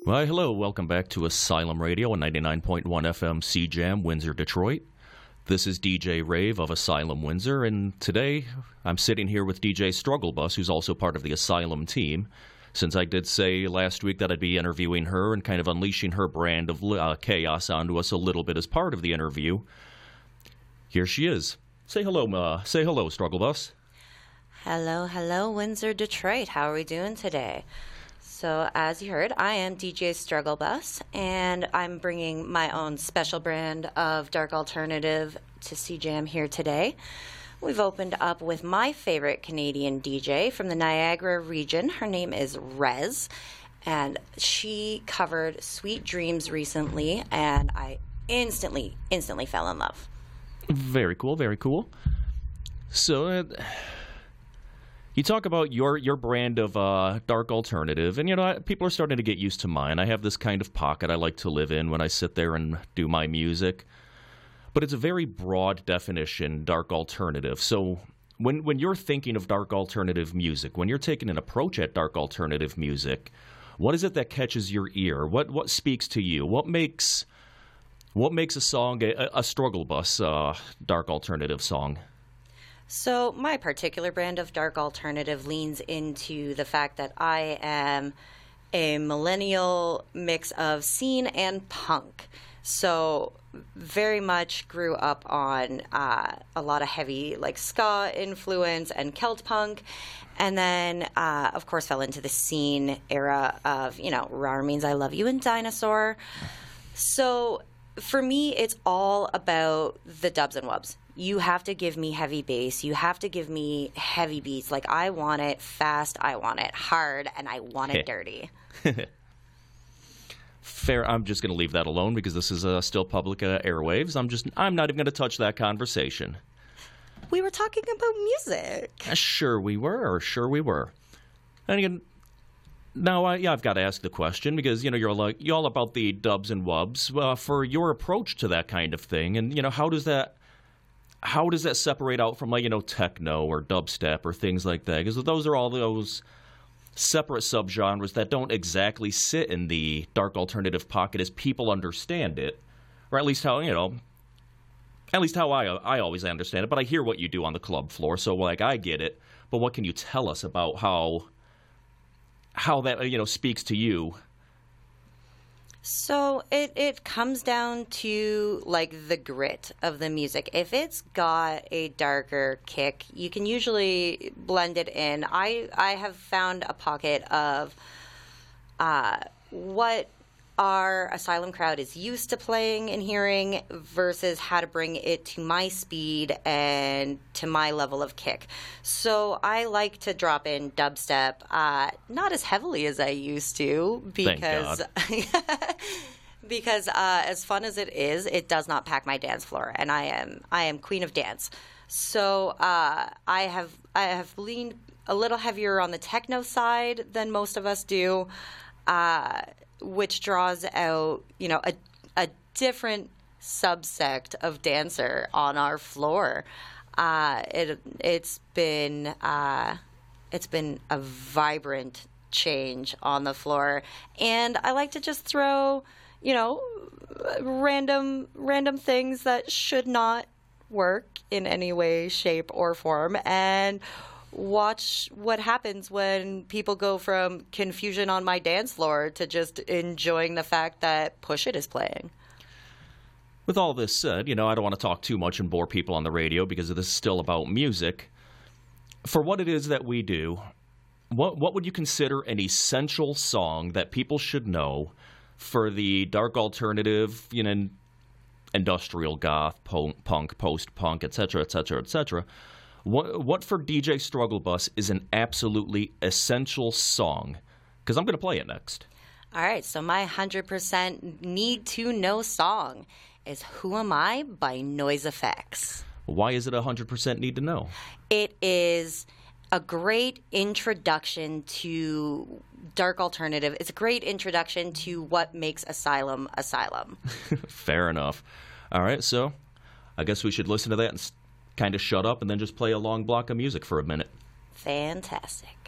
Why, hello, welcome back to Asylum Radio on 99.1 FM CJAM, Windsor, Detroit. This is DJ Rave of Asylum Windsor, and today I'm sitting here with DJ Struggle Bus, who's also part of the Asylum team. Since I did say last week that I'd be interviewing her and kind of unleashing her brand of chaos onto us a little bit as part of the interview, here she is. Say hello, Struggle Bus. Hello, Windsor, Detroit. How are we doing today? So, as you heard, I am DJ Struggle Bus, and I'm bringing my own special brand of dark alternative to CJAM here today. We've opened up with my favorite Canadian DJ from the Niagara region. Her name is Rez, and she covered Sweet Dreams recently, and I instantly fell in love. Very cool, very cool. So, you talk about your brand of dark alternative, and, people are starting to get used to mine. I have this kind of pocket I like to live in when I sit there and do my music. But it's a very broad definition, dark alternative. So when you're thinking of dark alternative music, when you're taking an approach at dark alternative music, what is it that catches your ear? What speaks to you? What makes a song a Struggle Bus dark alternative song? So my particular brand of dark alternative leans into the fact that I am a millennial mix of scene and punk. So very much grew up on a lot of heavy ska influence and Celt punk, and then of course fell into the scene era of Rar Means I Love You and Dinosaur. So for me, it's all about the dubs and wubs. You have to give me heavy bass. You have to give me heavy beats. I want it fast, I want it hard, and I want it dirty. Fair. I'm just going to leave that alone because this is still public airwaves. I'm not even going to touch that conversation. We were talking about music. Sure we were. And again, now I've got to ask the question because you're all about the dubs and wubs for your approach to that kind of thing, and how does that separate out from techno or dubstep or things like that? Because those are all those separate subgenres that don't exactly sit in the dark alternative pocket as people understand it, or at least how I always understand it. But I hear what you do on the club floor, so I get it. But what can you tell us about how that speaks to you? So it comes down to the grit of the music. If it's got a darker kick, you can usually blend it in. I have found a pocket of what our Asylum crowd is used to playing and hearing versus how to bring it to my speed and to my level of kick. So I like to drop in dubstep, not as heavily as I used to, because because as fun as it is, it does not pack my dance floor, and I am queen of dance. So I have leaned a little heavier on the techno side than most of us do. Which draws out, a different subsect of dancer on our floor. It's been a vibrant change on the floor, and I like to just throw, random things that should not work in any way, shape, or form, and watch what happens when people go from confusion on my dance floor to just enjoying the fact that Push It is playing. With all this said, I don't want to talk too much and bore people on the radio because this is still about music. For what it is that we do, what would you consider an essential song that people should know for the dark alternative, industrial goth, punk, post-punk, etc., etc., etc.? What for DJ Struggle Bus is an absolutely essential song? Because I'm going to play it next. All right, so my 100% need-to-know song is Who Am I by Noise Effects. Why is it 100% need to know? It is a great introduction to dark alternative. It's a great introduction to what makes Asylum. Fair enough. All right, so I guess we should listen to that and kind of shut up and then just play a long block of music for a minute. Fantastic.